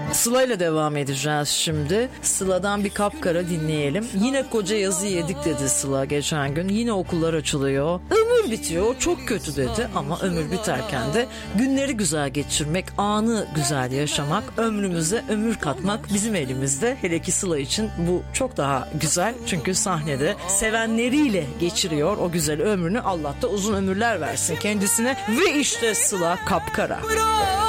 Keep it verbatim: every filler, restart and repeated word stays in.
Sıla ile devam edeceğiz şimdi. Sıla'dan bir Kapkara dinleyelim. Yine koca yazı yedik dedi Sıla geçen gün. Yine okullar açılıyor. Ömür bitiyor. Çok kötü dedi ama ömür biterken de günleri güzel geçirmek, anı güzel yaşamak, ömrümüze ömür katmak bizim elimizde. Hele ki Sıla için bu çok daha güzel. Çünkü sahnede sevenleriyle geçiriyor o güzel ömrünü. Allah da uzun ömürler versin kendisine. Ve işte Sıla Kapkara.